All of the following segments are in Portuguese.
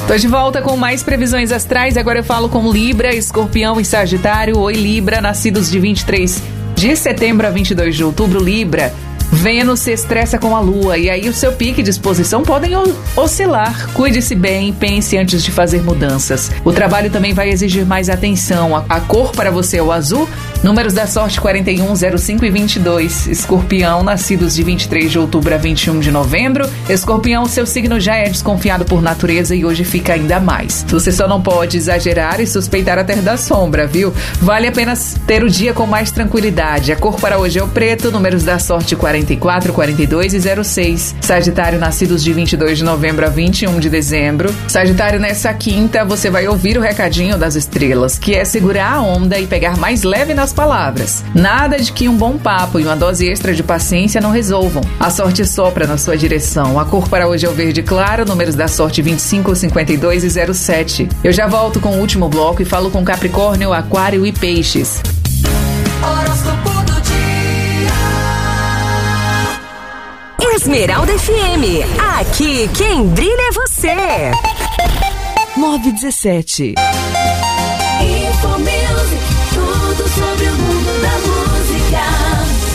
Tô de volta com mais previsões astrais. Agora eu falo com Libra, Escorpião e Sagitário. Oi, Libra, nascidos de 23 de setembro a 22 de outubro. Libra, Vênus se estressa com a Lua e aí o seu pique e disposição podem oscilar. Cuide-se bem, pense antes de fazer mudanças. O trabalho também vai exigir mais atenção. A cor para você é o azul. Números da sorte 41, 05 e 22. Escorpião, nascidos de 23 de outubro a 21 de novembro. Escorpião, seu signo já é desconfiado por natureza e hoje fica ainda mais. Você só não pode exagerar e suspeitar até da sombra, viu? Vale a pena ter o dia com mais tranquilidade. A cor para hoje é o preto. Números da sorte 44, 42 e 06. Sagitário, nascidos de 22 de novembro a 21 de dezembro. Sagitário, nessa quinta você vai ouvir o recadinho das estrelas, que é segurar a onda e pegar mais leve nas palavras. Nada de que um bom papo e uma dose extra de paciência não resolvam. A sorte sopra na sua direção. A cor para hoje é o verde claro. Números da sorte 25, 52 e 07. Eu já volto com o último bloco e falo com Capricórnio, Aquário e Peixes. Horóscopo do dia. Esmeralda FM. Aqui quem brilha é você. 917. Infomusic, tudo sobre o mundo da música.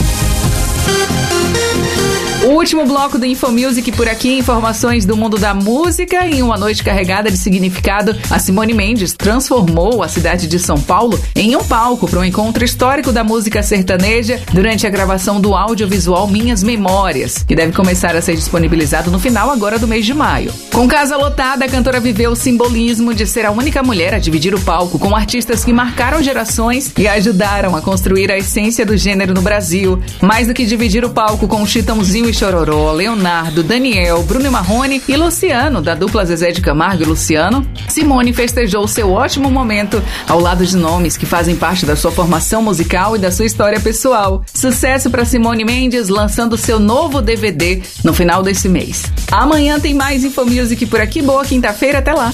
O último bloco do Infomusic por aqui, informações do mundo da música. Em uma noite carregada de significado, a Simone Mendes transformou a cidade de São Paulo em um palco para um encontro histórico da música sertaneja durante a gravação do audiovisual Minhas Memórias, que deve começar a ser disponibilizado no final agora do mês de maio. Com casa lotada, a cantora viveu o simbolismo de ser a única mulher a dividir o palco com artistas que marcaram gerações e ajudaram a construir a essência do gênero no Brasil. Mais do que dividir o palco com Chitãozinho e Chororó, Leonardo, Daniel, Bruno Marrone e Luciano, da dupla Zezé de Camargo e Luciano, Simone festejou seu ótimo momento ao lado de nomes que fazem parte da sua formação musical e da sua história pessoal. Sucesso para Simone Mendes, lançando seu novo DVD no final desse mês. Amanhã tem mais Infomusic por aqui. Boa quinta-feira, até lá!